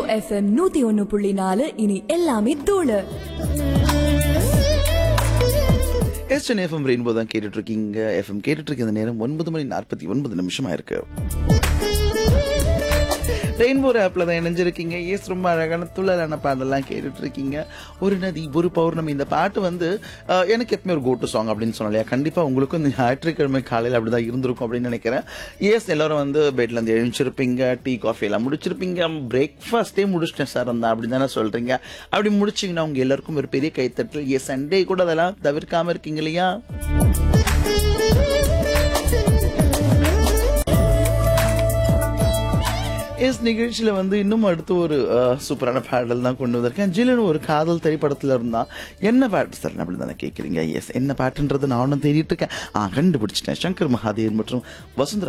FM 101.4 இனி எல்லாமே தூளு. எஃப்எம் ரெயின்போ தான் கேட்டுட்டு இருக்கீங்க. எஃப்எம் கேட்டுட்டு இருக்க இந்த நேரம் 9:49 இருக்கு. ரெயின்போ ஆப்ல தான் இணைஞ்சிருக்கீங்க. ரொம்ப அழகான துள்ளலான பாடலாம் கேட்டுட்டு இருக்கீங்க. ஒரு நதி ஒரு பௌர்ணமி. இந்த பாட்டு வந்து எனக்கு எப்பவுமே ஒரு கோட்டு சாங் அப்படின்னு சொன்னாலையா, கண்டிப்பா உங்களுக்கும் இந்த ஞாயிற்றுக்கிழமை காலையில் அப்படிதான் இருந்திருக்கும் அப்படின்னு நினைக்கிறேன். எல்லாரும் வந்து பெட்ல இருந்து எழுந்திருப்பீங்க, டீ காஃபி எல்லாம் முடிச்சிருப்பீங்க, பிரேக்ஃபாஸ்டே முடிச்சிட்டேன் சார் அந்த அப்படின்னு தானே சொல்றீங்க. அப்படி முடிச்சிங்கன்னா உங்க எல்லாருக்கும் ஒரு பெரிய கைத்தட்டல். சண்டே கூட அதெல்லாம் தவிர்க்காம இருக்கீங்க இல்லையா? நிகழ்ச்சியில வந்து இன்னும் அடுத்து ஒரு சூப்பரான பாடல் தான் கொண்டு வந்திருக்கேன். ஜில்லுன்னு ஒரு காதல் திரைப்படத்துல இருந்தா என்ன பாட்டு சார் அப்படின்னு தானே கேட்குறீங்க. என்ன பாட்டுன்றது நானும் தேடிட்டு இருக்கேன். கண்டுபிடிச்சிட்டேன். சங்கர் மகாதேவன் மற்றும் வசுந்தரா